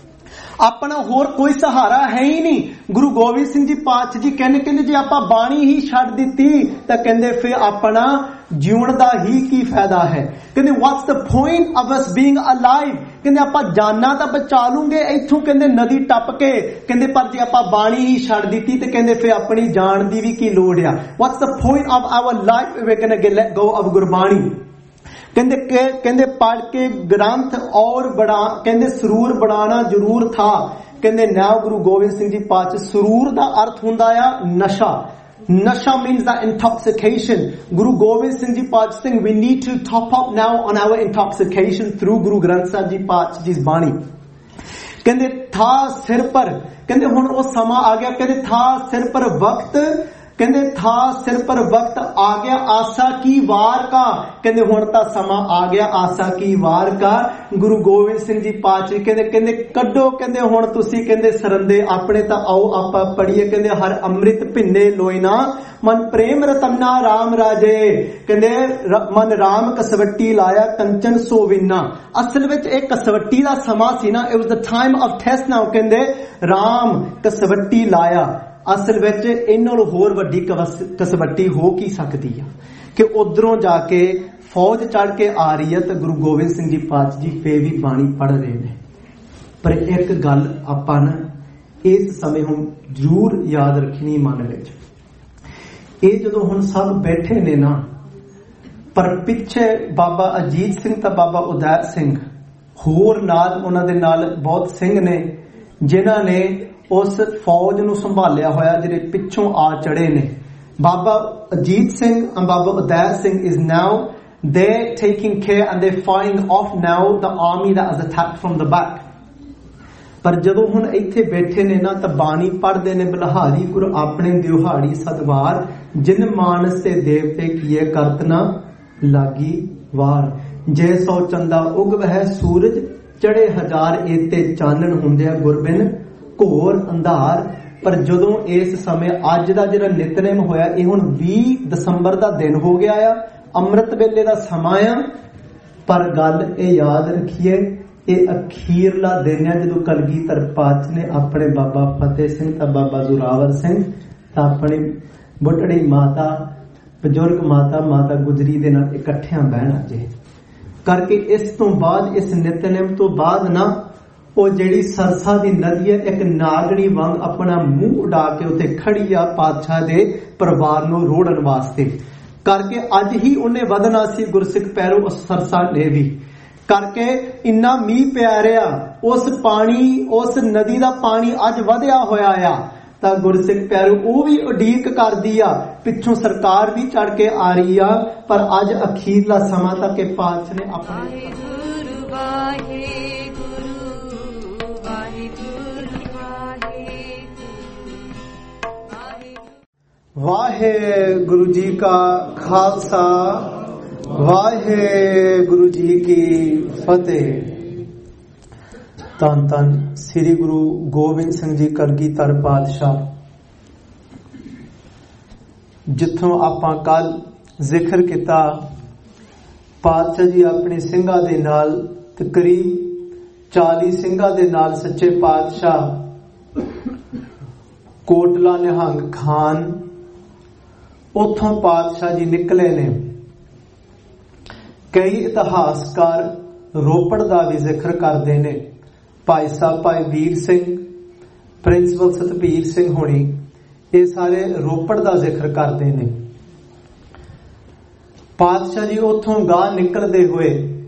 अपना होर कोई सहारा है ही नहीं। गुरु गोबिंद सिंह जी पातशाह जी कहने कहते जे आपां बाणी ही छड्ड दित्ती तां कहंदे फिर अपना जीवन दा ही की फायदा है। कहंदे what's the point of us being alive. कहंदे आपां जाना तां बचा लूंगे इत्थों कहंदे नदी टप के, कहंदे पर जे आपां बाणी ही छड्ड दित्ती ते कहंदे फिर अपनी जान दी भी की लोड़ आ। What's the point of our life we can get let go of Gurbani. कहंदे कहंदे पढ़ के ग्रंथ और बड़ा कहंदे सरूर बढ़ाना जरूर था। कहंदे नाउ गुरु गोबिंद सिंह जी पातशाह सरूर दा अर्थ हुंदा आ नशा। Nasha means that intoxication. Guru Gobind Singh Ji Paatshah saying we need to top up now on our intoxication through Guru Granth Sahib Ji Paatshah Ji's Bani। कहंदे था सिर पर, कहंदे हुण वो समा आ गया, कहंदे था सिर पर वक्त, कहंदे था सिर पर वक्त आ गया आशा की वार का। कहंदे हुण तां समा आ गया आशा की वार का। गुरु गोबिंद सिंह जी पातशाह कहंदे कहंदे कड्डो कहंदे हुण तुसी कहंदे सरंदे अपने तां आओ आपां पढ़िए। कहंदे हर अमृत भिन्ने लोइना मन प्रेम रतन्ना राम राजे। कहंदे मन राम कसवट्टी लाया कंचन सोविना। असल विच एक कसवट्टी दा समा सी ना, it was the time of test now. कहंदे राम कसवट्टी लाया, असल विच इन्हां नालों होर वड्डी कसवट्टी हो की सकती है कि उधरों जाके फौज चढ़ के आ रही है तो गुरु गोबिंद सिंह जी पातशाह जी फिर भी बाणी पढ़ रहे हैं। पर एक गल आपां ना इस समय हुण जरूर याद रखनी मन विच, ये जदों हुण सब बैठे ने ना, पर पिछे बाबा अजीत सिंह ते बाबा उदय सिंह होर नाल उन्हां दे नाल बहुत सिंह ने जिन्हां ने उस फौज नूं संभालिया होया, जिहड़े पिछों आ चढ़े ने। Baba Ajit Singh and Baba Uday Singh is now, they're taking care and they're fighting off now the army that has attacked from the back. पर जदों हुण इत्थे बैठे ने ना तां बाणी पढ़दे ने बलहारी गुरु अपने दिहाड़ी सदवार जिन मानस ते देवते किए करत ना लागी वार जय सौ चंदा उग वह सूरज चढ़े हजार एते चानन हुंदे गुरबिन घोर अंधार। पर जदों इस समय अज दा जिहड़ा नितनेम होया ये हुण बीस दसंबर दा दिन हो गया आ, अमृत वेले दा समां आ, पर गल ये याद रखिए ये अखीरला दिन है जदों कलगीधर पातशाह ने अपने बाबा फतेह सिंह ते बाबा जोरावर सिंह ते अपनी बुढ़ड़ी माता बजुर्ग माता माता गुजरी दे नाल इकट्ठियां बहना जे करके इस तो बाद इस नितनेम तो बाद ना ਉਹ ਜਿਹੜੀ ਸਰਸਾ ਦੀ ਨਦੀ ਹੈ ਇੱਕ ਨਾਗਣੀ ਵਾਂਗ ਆਪਣਾ ਮੂੰਹ ਉਡਾ ਕੇ ਉੱਤੇ ਖੜੀ ਆ ਪਾਤਸ਼ਾਹ ਦੇ ਪਰਿਵਾਰ ਨੂੰ ਰੋੜਨ ਵਾਸਤੇ ਕਰਕੇ ਅੱਜ ਹੀ ਉਹਨੇ ਵਧਣਾ ਸੀ ਗੁਰਸਿੱਖ ਪੈਰੋ ਉਸ ਸਰਸਾ ਨੇ ਵੀ ਕਰਕੇ ਇੰਨਾ ਮੀਂਹ ਪਿਆ ਰਿਹਾ ਉਸ ਪਾਣੀ ਉਸ ਨਦੀ ਦਾ ਪਾਣੀ ਅੱਜ ਵਧਿਆ ਹੋਇਆ ਆ ਤਾਂ ਗੁਰਸਿੱਖ ਪਿਆਰੋ ਉਹ ਵੀ ਉਡੀਕ ਕਰਦੀ ਆ ਪਿੱਛੋਂ ਸਰਕਾਰ ਵੀ ਚੜ ਕੇ ਆ ਰਹੀ ਆ ਪਰ ਅੱਜ ਅਖੀਰਲਾ ਸਮਾਂ ਤੱਕ ਇਹ ਪਾਤਸ਼ਾਹ ਨੇ ਆਪਣੇ वाहेगुरु जी का खालसा वाहेगुरु जी की फतेह। धन धन श्री गुरु गोबिंद सिंह जी कलगीधर पातशाह जिथों आपां कल जिक्र किया पातशाह जी अपने ਸਿੰਘਾਂ ਦੇ ਨਾਲ तकरीब चालीस ਸਿੰਘਾਂ ਦੇ ਨਾਲ सच्चे पातशाह कोटला निहंग खान उथों पातशाह जी निकले ने। कई इतिहासकार रोपड़ का भी जिक्र करते ने भाई साहब भाई वीर सिंह प्रिंसिपल सतबीर सिंह होनी ये सारे रोपड़ का जिक्र करते ने। पातशाह जी उथों गाह निकलते हुए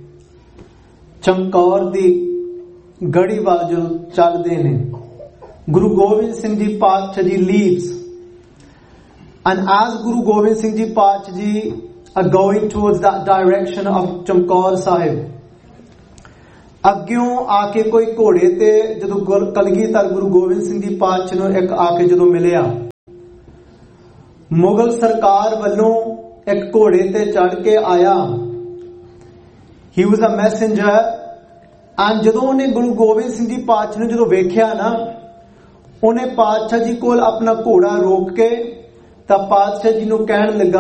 चमकौर दी गढ़ी वाल जो चलते ने गुरु गोबिंद सिंह जी पातशाह जी leaves and as Guru Gobind Singh Ji Paatshah Ji are going towards that direction of Chamkaur Sahib ਅੱਗਿਓਂ ਆ ਕੇ ਕੋਈ ਘੋੜੇ ਤੇ ਜਦੋਂ ਕਲਗੀਧਰ ਗੁਰੂ ਗੋਬਿੰਦ ਸਿੰਘ ਜੀ ਪਾਤਸ਼ਾਹ ਨੂੰ ਇੱਕ ਆ ਕੇ ਜਦੋਂ ਮਿਲਿਆ ਮੁਗਲ ਸਰਕਾਰ ਵੱਲੋਂ ਇੱਕ ਘੋੜੇ ਤੇ ਚੜ ਕੇ ਆਇਆ he was a messenger and ਜਦੋਂ ਉਹਨੇ ਗੁਰੂ ਗੋਬਿੰਦ ਸਿੰਘ ਜੀ ਪਾਤਸ਼ਾਹ ਨੂੰ ਜਦੋਂ ਵੇਖਿਆ ਨਾ ਉਹਨੇ ਪਾਤਸ਼ਾਹ ਜੀ ਕੋਲ ਆਪਣਾ ਘੋੜਾ ਰੋਕ ਕੇ ਤਾਂ ਪਾਤਸ਼ਾਹ ਜੀ ਨੂੰ ਕਹਿਣ ਲੱਗਾ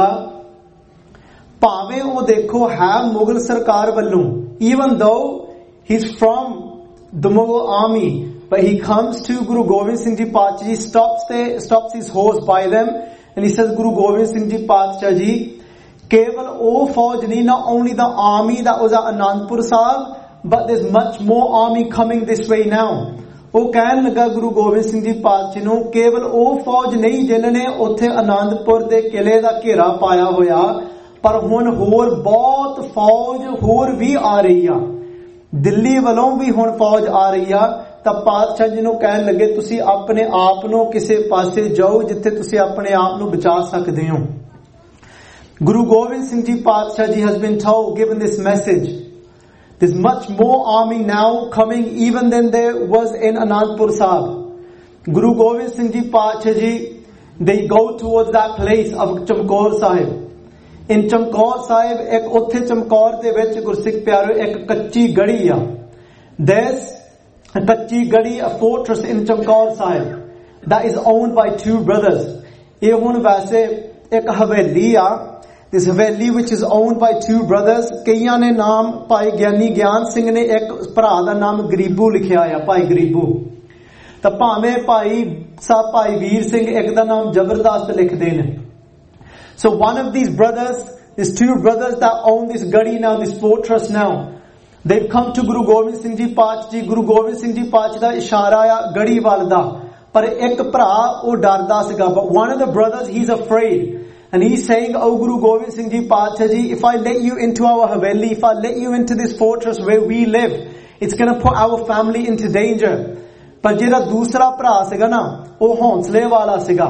ਭਾਵੇਂ ਉਹ ਦੇਖੋ ਹੈ ਮੁਗਲ ਸਰਕਾਰ ਵੱਲੋਂ even though he's from the Mughal army but he comes to Guru Gobind Singh Ji Paatshah Ji stops the stops his horse by them and he says Guru Gobind Singh Ji Paatshah Ji ਕੇਵਲ ਉਹ ਫੌਜ ਨਹੀਂ not only the army that was at Anandpur Sahib but there's much more army coming this way now। ਉਹ ਕਹਿਣ ਲੱਗਾ ਗੁਰੂ ਗੋਬਿੰਦ ਸਿੰਘ ਜੀ ਪਾਤਸ਼ਾਹ ਨੂੰ ਕੇਵਲ ਉਹ ਫੌਜ ਨਹੀਂ ਜਿਨ੍ਹਾਂ ਨੇ ਉੱਥੇ ਆਨੰਦਪੁਰ ਦੇ ਕਿਲੇ ਦਾ ਘੇਰਾ ਪਾਇਆ ਹੋਇਆ ਪਰ ਹੁਣ ਹੋਰ ਬਹੁਤ ਫੌਜ ਹੋਰ ਵੀ ਆ ਰਹੀ ਆ ਦਿੱਲੀ ਵੱਲੋਂ ਵੀ ਹੁਣ ਫੌਜ ਆ ਰਹੀ ਆ ਤਾਂ ਪਾਤਸ਼ਾਹ ਜੀ ਨੂੰ ਕਹਿਣ ਲੱਗੇ ਤੁਸੀਂ ਆਪਣੇ ਆਪ ਨੂੰ ਕਿਸੇ ਪਾਸੇ ਜਾਓ ਜਿੱਥੇ ਤੁਸੀਂ ਆਪਣੇ ਆਪ ਨੂੰ ਬਚਾ ਸਕਦੇ ਹੋ। ਗੁਰੂ ਗੋਬਿੰਦ ਸਿੰਘ ਜੀ ਪਾਤਸ਼ਾਹ ਜੀ has been told given this message there's much more army now coming even than there was in Anandpur Sahib। Guru Gobind Singh Ji Paatshah Ji they go towards that place of Chamkaur Sahib। In Chamkaur Sahib ek uthe Chamkaur de vich Gursikh pyaro ek kachi gadi a there's a kachi gadi a fortress in Chamkaur Sahib that is owned by two brothers। ਇਹ ਹੁਣ ਵੈਸੇ ਇੱਕ ਹਵੇਲੀ ਆ this haveli which is owned by two brothers ਕਈਆਂ ਨੇ ਨਾਮ ਭਾਈ ਗਿਆਨੀ ਗਿਆਨ ਸਿੰਘ ਨੇ ਇੱਕ ਭਰਾ ਦਾ ਨਾਮ ਗਰੀਬੂ ਲਿਖਿਆ ਆ ਭਾਈ ਗਰੀਬੂ ਤਾਂ ਭਾਵੇਂ ਭਾਈ ਸਾਹਿਬ ਭਾਈ ਵੀਰ ਸਿੰਘ ਇੱਕ ਦਾ ਨਾਮ ਜ਼ਬਰਦਸਤ ਲਿਖਦੇ ਨੇ। So one of these brothers these two brothers that own this gadi now this fortress now they've come to Guru Gobind Singh Ji Paatshah Ji Guru Gobind Singh Ji Paatshah ਦਾ ਇਸ਼ਾਰਾ ਆ ਗੜੀ ਵੱਲ ਦਾ ਪਰ ਇੱਕ ਭਰਾ ਉਹ ਡਰਦਾ ਸੀਗਾ but one of the brothers he's afraid and he's saying oh Guru Gobind Singh Ji Paatshah Ji if I let you into our haveli if I let you into this fortress where we live it's going to put our family into danger। ਪਰ ਜਿਹੜਾ ਦੂਸਰਾ ਭਰਾ ਸੀਗਾ ਨਾ ਉਹ ਹੌਂਸਲੇ ਵਾਲਾ ਸੀਗਾ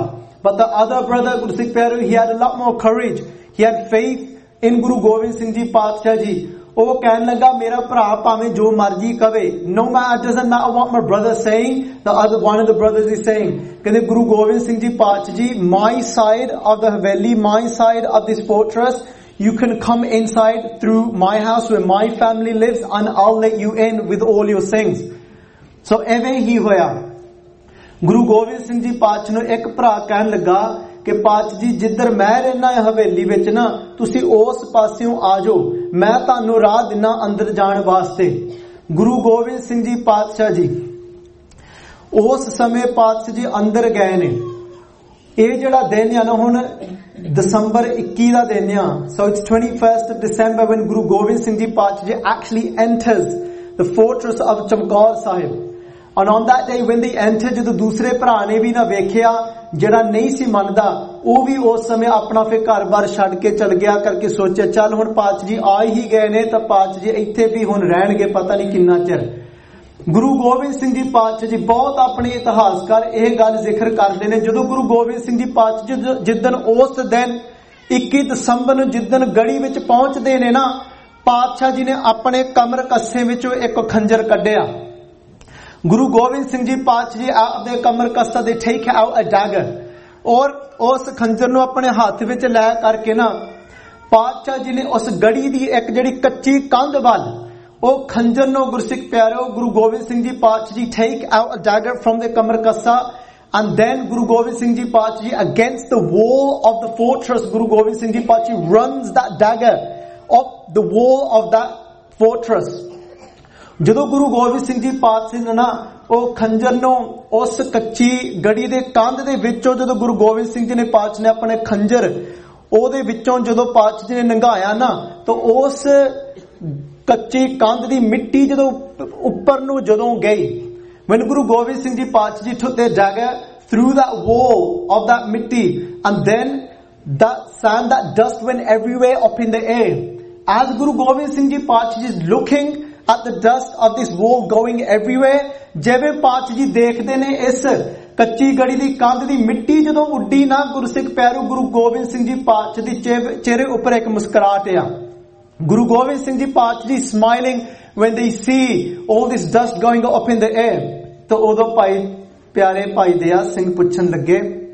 But the other brother, Guru Sikh Pyaro, he had a lot more courage. He had faith in Guru Gobind Singh Ji Paatshah Ji. ਉਹ ਕਹਿਣ ਲੱਗਾ ਮੇਰਾ ਭਰਾ ਭਾਵੇਂ ਜੋ ਮਰਜ਼ੀ ਕਵੇ, no matter, doesn't matter what my brother is saying, the other one of the brothers is saying. ਕਹਿੰਦੇ ਗੁਰੂ ਗੋਬਿੰਦ ਸਿੰਘ ਜੀ ਪਾਤਸ਼ਾਹ ਜੀ, my side of the Haveli, my side of this fortress, you can come inside through my house where my family lives and I'll let you in with all your things. So ਐਵੇਂ ਹੀ ਹੋਇਆ। ਗੁਰੂ ਗੋਬਿੰਦ ਸਿੰਘ ਜੀ ਪਾਤਸ਼ਾਹ ਨੂੰ ਇੱਕ ਭਰਾ ਕਹਿਣ ਲੱਗਾ ਕਿ ਪਾਤਸ਼ਾਹ ਜੀ ਜਿੱਧਰ ਮੈਂ ਰਹਿਣਾ ਹੈ ਹਵੇਲੀ ਵਿੱਚ ਨਾ, ਤੁਸੀਂ ਉਸ ਪਾਸਿਓਂ ਆ ਜਾਓ, ਮੈਂ ਤੁਹਾਨੂੰ ਰਾਹ ਦਿਨਾ ਅੰਦਰ ਜਾਣ ਵਾਸਤੇ। ਗੁਰੂ ਗੋਬਿੰਦ ਸਿੰਘ ਜੀ ਪਾਤਸ਼ਾਹ ਜੀ ਉਸ ਸਮੇਂ ਪਾਤਸ਼ਾਹ ਜੀ ਅੰਦਰ ਗਏ ਨੇ। ਇਹ ਜਿਹੜਾ ਦਿਨ ਆ ਨਾ, ਹੁਣ ਦਸੰਬਰ ਇੱਕੀ ਦਾ ਦਿਨ ਆ। So it's twenty-first of December when Guru Gobind Singh Ji Paatshah Ji actually enters the fortress of Chamkaur Sahib. And on that day when they entered, ਜਦੋਂ ਦੂਸਰੇ ਭਰਾ ਨੇ ਵੀ ਨਾ ਵੇਖਿਆ, ਜਿਹੜਾ ਨਹੀਂ ਸੀ ਮੰਨਦਾ, ਉਹ ਵੀ ਉਸ ਸਮੇਂ ਆਪਣਾ ਫਿਰ ਘਰ-ਬਾਰ ਛੱਡ ਕੇ ਚਲ ਗਿਆ ਕਰਕੇ ਸੋਚਿਆ ਚੱਲ ਹੁਣ ਪਾਤਸ਼ਾਹ ਜੀ ਆ ਹੀ ਗਏ ਨੇ ਤਾਂ ਪਾਤਸ਼ਾਹ ਜੀ ਇੱਥੇ ਵੀ ਹੁਣ ਰਹਿਣਗੇ ਪਤਾ ਨਹੀਂ ਕਿੰਨਾ ਚਿਰ। ਗੁਰੂ ਗੋਬਿੰਦ ਸਿੰਘ ਜੀ ਪਾਤਸ਼ਾਹ ਜੀ ਬਹੁਤ ਆਪਣੇ ਇਤਿਹਾਸਕਾਰ ਇਹ ਗੱਲ ਜ਼ਿਕਰ ਕਰਦੇ ਨੇ, ਜਦੋਂ ਗੁਰੂ ਗੋਬਿੰਦ ਸਿੰਘ ਜੀ ਪਾਤਸ਼ਾਹ ਜੀ ਜਿੱਦਣ ਉਸ ਦਿਨ ਇੱਕੀ ਦਸੰਬਰ ਨੂੰ ਜਿੱਦਣ ਗੜੀ ਵਿੱਚ ਪਹੁੰਚਦੇ ਨੇ ਨਾ, ਪਾਤਸ਼ਾਹ ਜੀ ਨੇ ਆਪਣੇ ਕਮਰ ਕੱਸੇ ਵਿੱਚੋਂ ਇੱਕ ਖੰਜਰ ਕੱਢਿਆ। ਗੁਰੂ ਗੋਬਿੰਦ ਸਿੰਘ ਜੀ ਪਾਤਸ਼ਾਹ ਜੀ ਆਪਦੇ ਕਮਰ ਕੱਸਾ ਦੇ ਟੇਕ ਆਊਟ ਅ ਡੈਗਰ, ਔਰ ਉਸ ਖੰਜਰ ਨੂੰ ਆਪਣੇ ਹੱਥ ਵਿੱਚ ਲੈ ਕਰਕੇ ਨਾ ਪਾਤਸ਼ਾਹ ਜੀ ਨੇ ਉਸ ਗੜੀ ਦੀ ਇੱਕ ਜਿਹੜੀ ਕੱਚੀ ਕੰਧ ਵੱਲ ਉਹ ਖੰਜਰ ਨੂੰ, ਗੁਰਸਿੱਖ ਪਿਆਰਿਓ, ਗੁਰੂ ਗੋਬਿੰਦ ਸਿੰਘ ਜੀ ਪਾਤਸ਼ਾਹ ਜੀ take out a dagger from the Qamar ਕੱਸਾ, and then Guru Gobind Singh Ji Paatshah Ji against the wall of the fortress, Guru Gobind Singh Ji Paatshah Ji runs that dagger of the wall of that fortress. ਜਦੋਂ ਗੁਰੂ ਗੋਬਿੰਦ ਸਿੰਘ ਜੀ ਪਾਤਸ਼ਾਹ ਨੇ ਨਾ ਉਹ ਖੰਜਰ ਨੂੰ ਉਸ ਕੱਚੀ ਗੜੀ ਦੇ ਕੰਧ ਦੇ ਵਿੱਚੋਂ, ਜਦੋਂ ਗੁਰੂ ਗੋਬਿੰਦ ਸਿੰਘ ਜੀ ਨੇ ਪਾਤਸ਼ਾਹ ਨੇ ਆਪਣੇ ਖੰਜਰ ਉਹਦੇ ਵਿੱਚੋਂ ਜਦੋਂ ਪਾਤਸ਼ਾਹ ਜੀ ਨੇ ਲੰਘਾਇਆ ਨਾ, ਤਾਂ ਉਸ ਕੱਚੀ ਕੰਧ ਦੀ ਮਿੱਟੀ ਜਦੋਂ ਉੱਪਰ ਨੂੰ ਜਦੋਂ ਗਈ, when Guru Gobind Singh Ji Paatshah Ji took their dagger through that wall of that mitti, and then that sand, that dust went everywhere up in the air. As Guru Gobind Singh Ji Paatshah Ji is looking at the dust of this wall going everywhere, ਜਿਵੇਂ ਪਾਤਸ਼ਾਹ ਜੀ ਦੇਖਦੇ ਨੇ ਇਸ ਕੱਚੀ ਗੜੀ ਦੀ ਕੰਧ ਦੀ ਮਿੱਟੀ ਜਦੋਂ ਉੱਡੀ ਨਾ, ਗੁਰਸਿੱਖ ਪਿਆਰਿਓ, ਗੁਰੂ ਗੋਬਿੰਦ ਸਿੰਘ ਜੀ ਪਾਤਸ਼ਾਹ ਦੀ ਚਿਹਰੇ ਉੱਪਰ ਇੱਕ ਮੁਸਕਰਾਹਟ ਆ। ਗੁਰੂ ਗੋਬਿੰਦ ਸਿੰਘ ਜੀ ਪਾਤਸ਼ਾਹ ਜੀ smiling when they see all this dust going up in the air। ਤਾਂ ਉਦੋਂ ਭਾਈ ਪਿਆਰੇ ਭਾਈ ਦਇਆ ਸਿੰਘ ਪੁੱਛਣ ਲੱਗੇ